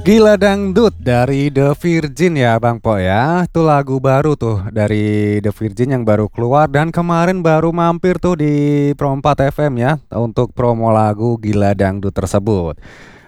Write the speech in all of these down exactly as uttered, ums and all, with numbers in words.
Gila Dangdut dari The Virgin ya Bang Po ya. Itu lagu baru tuh dari The Virgin yang baru keluar dan kemarin baru mampir tuh di Pro empat F M ya untuk promo lagu Gila Dangdut tersebut.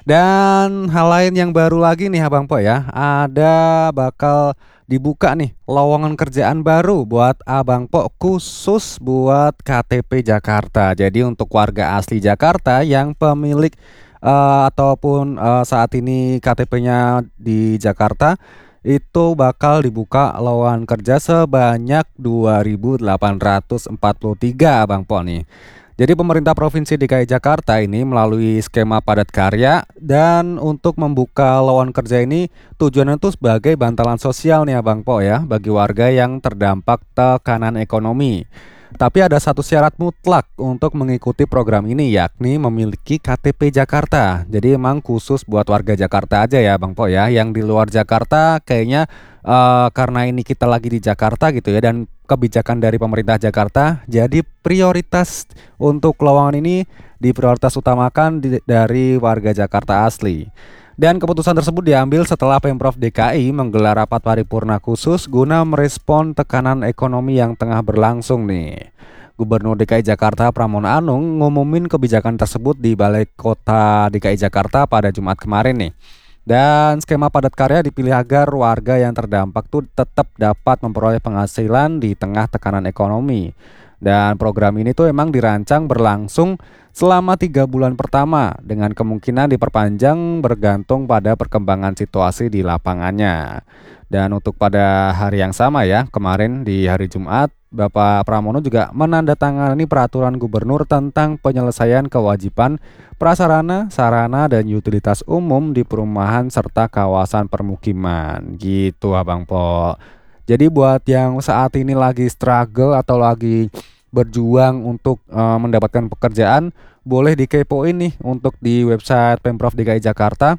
Dan hal lain yang baru lagi nih Abang Po ya, ada bakal dibuka nih lowongan kerjaan baru buat Abang Po khusus buat K T P Jakarta. Jadi untuk warga asli Jakarta yang pemilik eh, ataupun eh, saat ini K T P-nya di Jakarta itu bakal dibuka lowongan kerja sebanyak dua ribu delapan ratus empat puluh tiga Abang Po nih. Jadi pemerintah Provinsi D K I Jakarta ini melalui skema padat karya dan untuk membuka lowongan kerja ini tujuannya itu sebagai bantalan sosial nih Abang Po ya bagi warga yang terdampak tekanan ekonomi. Tapi ada satu syarat mutlak untuk mengikuti program ini yakni memiliki K T P Jakarta. Jadi emang khusus buat warga Jakarta aja ya Bang Po ya. Yang di luar Jakarta kayaknya eh, karena ini kita lagi di Jakarta gitu ya dan kebijakan dari pemerintah Jakarta, jadi prioritas untuk lowongan ini diprioritas utamakan di- dari warga Jakarta asli. Dan keputusan tersebut diambil setelah Pemprov D K I menggelar rapat paripurna khusus guna merespon tekanan ekonomi yang tengah berlangsung nih. Gubernur D K I Jakarta Pramono Anung ngumumin kebijakan tersebut di Balai Kota D K I Jakarta pada Jumat kemarin nih. Dan skema padat karya dipilih agar warga yang terdampak tuh tetap dapat memperoleh penghasilan di tengah tekanan ekonomi. Dan program ini tuh emang dirancang berlangsung selama tiga bulan pertama dengan kemungkinan diperpanjang bergantung pada perkembangan situasi di lapangannya. Dan untuk pada hari yang sama ya, kemarin di hari Jumat, Bapak Pramono juga menandatangani peraturan gubernur tentang penyelesaian kewajiban prasarana, sarana, dan utilitas umum di perumahan serta kawasan permukiman. Gitu Abang Po. Jadi buat yang saat ini lagi struggle atau lagi berjuang untuk eh, mendapatkan pekerjaan, boleh dikepoin nih untuk di website Pemprov D K I Jakarta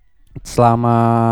selama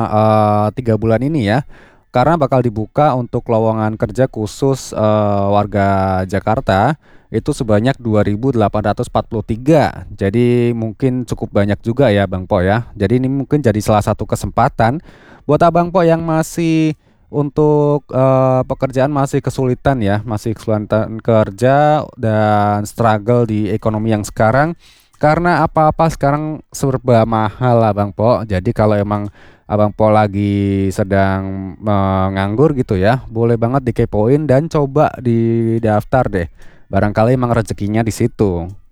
eh, tiga bulan ini ya. Karena bakal dibuka untuk lowongan kerja khusus eh, warga Jakarta itu sebanyak dua ribu delapan ratus empat puluh tiga. Jadi mungkin cukup banyak juga ya Bang Po ya. Jadi ini mungkin jadi salah satu kesempatan buat Abang Po yang masih untuk eh, pekerjaan masih kesulitan ya, masih kesulitan kerja dan struggle di ekonomi yang sekarang karena apa-apa sekarang serba mahal lah Bang Po. Jadi kalau emang Abang Po lagi sedang menganggur gitu ya, boleh banget dikepoin dan coba didaftar deh. Barangkali emang rezekinya di situ.